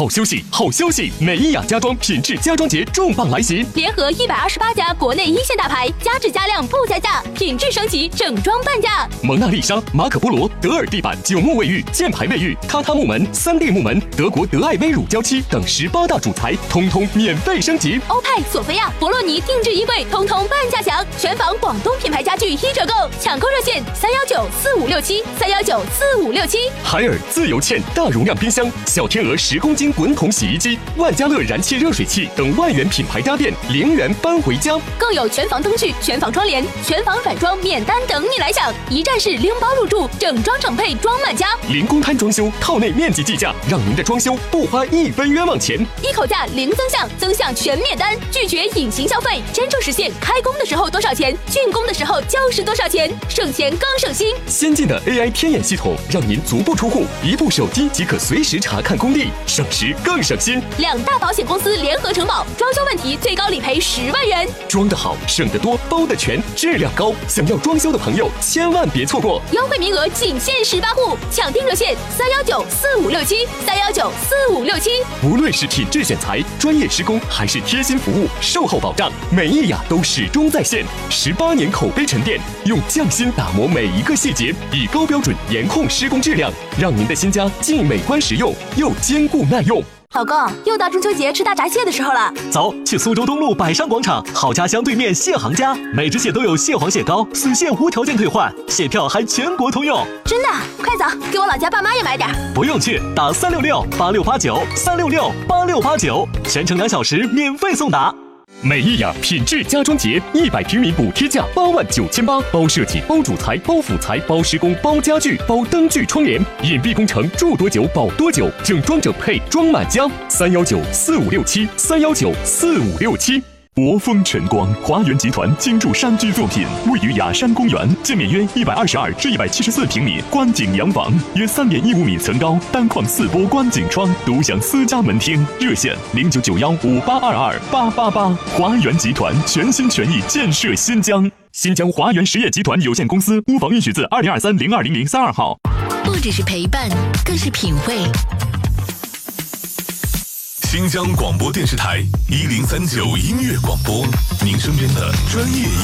好休息，好消息！美伊雅家装品质家装节重磅来袭， 联合128家国内一线大牌，加质加量不加价，品质升级，整装半价。 蒙娜丽莎、马可波罗、德尔地板、9木卫浴、箭牌卫浴、榻榻木门、3D 木门、德国德爱威乳胶漆等18大主材，通通免费升级。 欧派、索菲亚、博洛尼定制衣柜，通通半价享。全房广东品牌家具1折购，抢购热线3194567，3194567。 海尔自由嵌大容量冰箱、小天鹅10公斤滚筒洗衣机、万家乐燃气热水器等万元品牌家电0元搬回家， 更有全房灯具、全房窗帘、全房软装免单等你来享，一站式拎包入住，整装整配装满家， 零公摊装修，套内面积计价，让您的装修不花1分冤枉钱， 一口价零增项，增项全免单，拒绝隐形消费，真正实现开工的时候多少钱，竣工的时候就是多少钱，省钱更省心。 先进的 AI 天眼系统，让您足不出户，一部手机即可随时查看工地，省时更省心。 2大保险公司联合承保，装修问题最高理赔10万元。 装得好，省得多，包得全，质量高。想要装修的朋友，千万别错过， 优惠名额仅限18户，抢订热线3194567，3194567。 无论是品质选材、专业施工，还是贴心服务、售后保障，美伊雅都始终在线。18年口碑沉淀，用匠心打磨每一个细节，以高标准严控施工质量，让您的新家既美观实用，又坚固耐用。 老公，又到中秋节吃大闸蟹的时候了， 走，去苏州东路百商广场好家乡对面蟹行家，每只蟹都有蟹黄蟹膏，死蟹无条件退换，蟹票还全国通用。 真的？快走，给我老家爸妈也买点。 不用去，打3668689，3668689，全程2小时免费送达。 美伊雅品质家装节，100平米补贴价89800，包设计、包主材、包辅材、包施工、包家具、包灯具窗帘，隐蔽工程住多久保多久，整装整配装满家。3194567，3194567。博丰晨光华源集团精筑山居作品，位于雅山公园，建面约122至174平米观景洋房，约3.15米层高，单框4波观景窗，独享私家门厅。热线099158228888。华源集团全心全意建设新疆。新疆华源实业集团有限公司，屋房允许自2023-02-0032号。 不只是陪伴，更是品味。 新疆广播电视台1039音乐广播，您身边的专业